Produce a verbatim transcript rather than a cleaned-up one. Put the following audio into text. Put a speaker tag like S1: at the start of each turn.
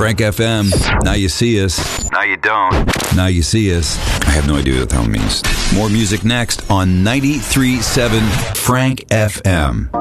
S1: Frank F M. Now you see us.
S2: Now you don't.
S1: Now you see us. I have no idea what that means. More music next on ninety-three point seven Frank F M.